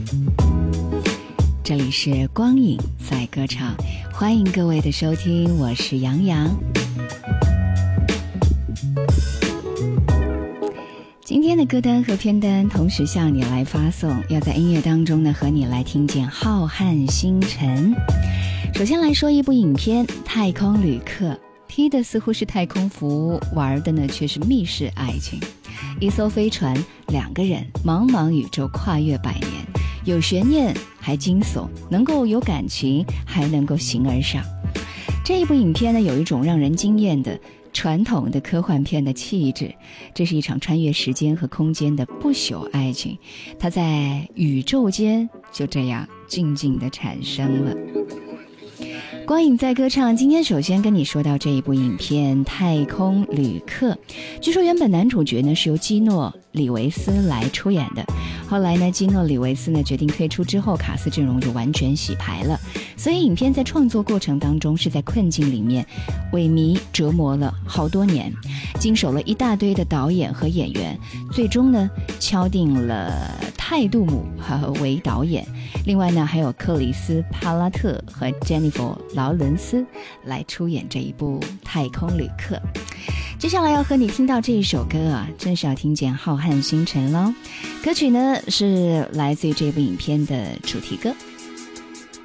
这里是光影在歌唱，欢迎各位的收听，我是杨洋。今天的歌单和片单同时向你来发送，要在音乐当中呢和你来听见浩瀚星辰。首先来说一部影片《太空旅客》，踢的似乎是太空服，玩的呢却是密室爱情。一艘飞船，两个人，茫茫宇宙，跨越百年，有悬念还惊悚，能够有感情还能够形而上。这一部影片呢有一种让人惊艳的传统的科幻片的气质，这是一场穿越时间和空间的不朽爱情，它在宇宙间就这样静静地产生了。光影在歌唱，今天首先跟你说到这一部影片《太空旅客》，据说原本男主角呢是由基诺·里维斯来出演的，后来呢基诺·里维斯呢决定退出之后，卡斯阵容就完全洗牌了，所以影片在创作过程当中是在困境里面萎靡折磨了好多年，经手了一大堆的导演和演员，最终呢敲定了泰杜姆为导演，另外呢还有克里斯·帕拉特和珍妮弗·劳伦斯来出演这一部《太空旅客》。接下来要和你听到这一首歌啊，真是要听见浩瀚星辰咯。歌曲呢是来自于这部影片的主题歌。